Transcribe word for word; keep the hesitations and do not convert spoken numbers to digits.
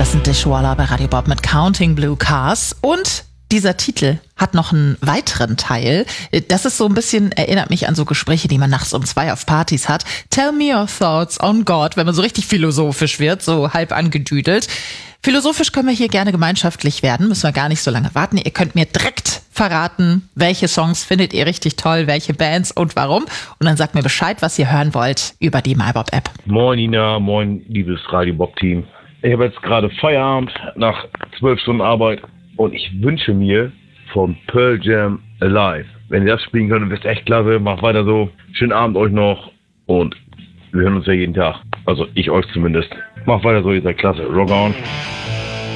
Das sind Dishwalla bei Radio Bob mit Counting Blue Cars. Und dieser Titel hat noch einen weiteren Teil. Das ist so ein bisschen, erinnert mich an so Gespräche, die man nachts um zwei auf Partys hat. Tell me your thoughts on God, wenn man so richtig philosophisch wird, so halb angedüdelt. Philosophisch können wir hier gerne gemeinschaftlich werden, müssen wir gar nicht so lange warten. Ihr könnt mir direkt verraten, welche Songs findet ihr richtig toll, welche Bands und warum. Und dann sagt mir Bescheid, was ihr hören wollt über die MyBob-App. Moin Nina, moin liebes Radio Bob-Team. Ich habe jetzt gerade Feierabend nach zwölf Stunden Arbeit und ich wünsche mir von Pearl Jam Alive. Wenn ihr das spielen könnt, wisst echt klasse, macht weiter so. Schönen Abend euch noch und wir hören uns ja jeden Tag. Also ich euch zumindest. Macht weiter so, ihr seid klasse. Rock on.